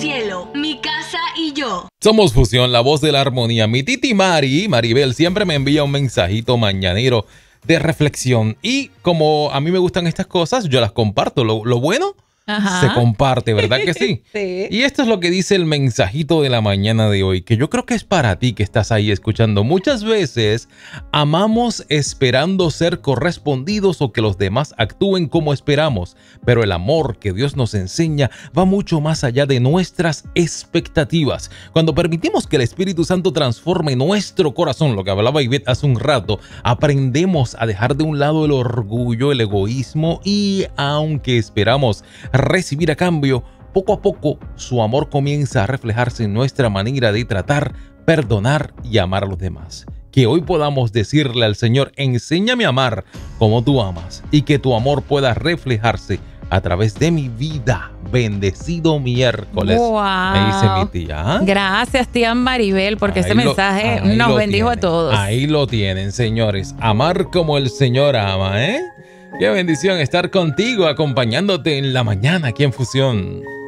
cielo, mi casa y yo. Somos Fusión, la voz de la armonía. Mi titi Maribel, siempre me envía un mensajito mañanero de reflexión. Y como a mí me gustan estas cosas, yo las comparto. Lo bueno se comparte, ¿verdad que sí? Sí. Y esto es lo que dice el mensajito de la mañana de hoy, que yo creo que es para ti que estás ahí escuchando. Muchas veces amamos esperando ser correspondidos o que los demás actúen como esperamos, pero el amor que Dios nos enseña va mucho más allá de nuestras expectativas. Cuando permitimos que el Espíritu Santo transforme nuestro corazón, lo que hablaba Ivette hace un rato, aprendemos a dejar de un lado el orgullo, el egoísmo y aunque esperamos recibir a cambio, poco a poco su amor comienza a reflejarse en nuestra manera de tratar, perdonar y amar a los demás. Que hoy podamos decirle al Señor, enséñame a amar como tú amas y que tu amor pueda reflejarse a través de mi vida. Bendecido miércoles, wow, me dice mi tía. Gracias, tía Maribel, porque ese mensaje nos bendijo a todos. Ahí lo tienen, señores. Amar como el Señor ama, ¿eh? Qué bendición estar contigo, acompañándote en la mañana aquí en Fusión.